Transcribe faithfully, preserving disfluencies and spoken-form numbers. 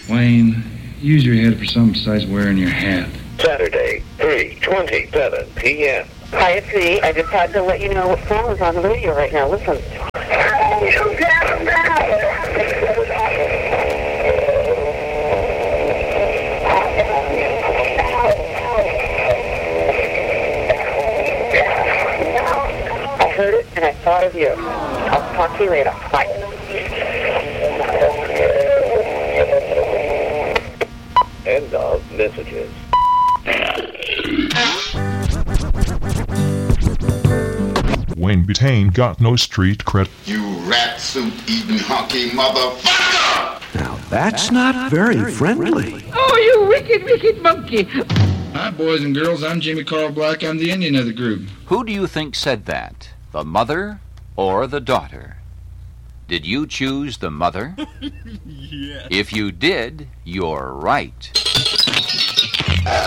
Wayne, use your head for something besides wearing your hat. Saturday, three twenty-seven p.m. Hi, it's me. I just had to let you know what song is on the radio right now. Listen. I heard it and I thought of you. I'll talk to you later. Bye. End of messages. Wayne Butane got no street cred. You rat suit eating hunky motherfucker! Now that's not very friendly. Oh, you wicked, wicked monkey. Hi, boys and girls. I'm Jimmy Carl Black. I'm the Indian of the group. Who do you think said that? The mother or the daughter? Did you choose the mother? Yes. If you did, you're right.